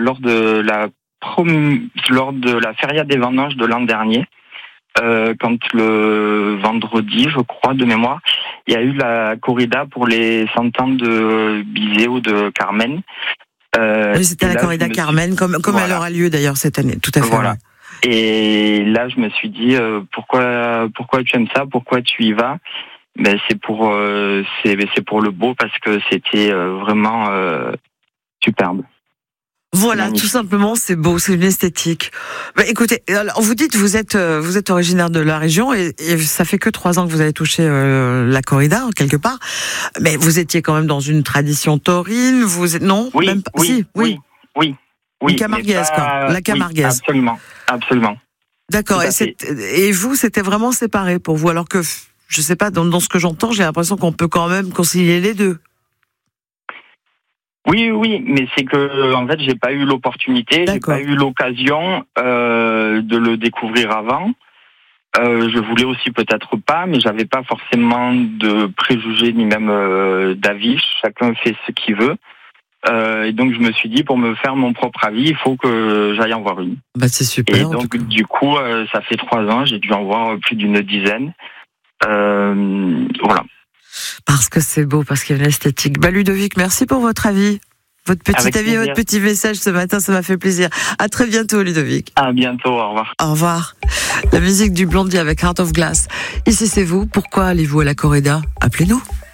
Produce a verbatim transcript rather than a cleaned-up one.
lors de la prom- lors de la Feria des Vendanges de l'an dernier, euh, quand le vendredi, je crois, de mémoire, il y a eu la corrida pour les cent ans de Bizet ou de Carmen. Euh, Voilà. Et là, je me suis dit, euh, pourquoi, pourquoi tu aimes ça, pourquoi tu y vas? Ben, c'est pour, euh, c'est, c'est pour le beau, parce que c'était euh, vraiment euh, superbe. Voilà, magnifique. Tout simplement, c'est beau, c'est une esthétique. Bah, écoutez, alors, vous dites, vous êtes, euh, vous êtes originaire de la région et, et ça fait que trois ans que vous avez touché euh, la corrida quelque part. Mais vous étiez quand même dans une tradition taurine. Vous êtes non Oui, même, oui, si, oui, oui, oui. Une camarguaise, pas... quoi. La camarguaise. Oui, absolument, absolument. D'accord. Et, c'est, et vous, c'était vraiment séparé pour vous, alors que je sais pas, dans, dans ce que j'entends, j'ai l'impression qu'on peut quand même concilier les deux. Oui, oui, mais c'est que en fait, j'ai pas eu l'opportunité, D'accord. j'ai pas eu l'occasion euh, de le découvrir avant. Euh, je voulais aussi peut-être pas, mais j'avais pas forcément de préjugés ni même euh, d'avis. Chacun fait ce qu'il veut. Euh, et donc je me suis dit, pour me faire mon propre avis, il faut que j'aille en voir une. Bah c'est super. Et donc du coup, euh, ça fait trois ans, j'ai dû en voir plus d'une dizaine. Euh, voilà. Parce que c'est beau, parce qu'il y a une esthétique. Bah Ludovic, merci pour votre avis. Votre petit Avec avis, plaisir. Votre petit message ce matin, ça m'a fait plaisir. À très bientôt, Ludovic. À bientôt, au revoir. Au revoir. La musique du Blondie avec Heart of Glass. Ici, c'est vous. Pourquoi allez-vous à la corrida? Appelez-nous.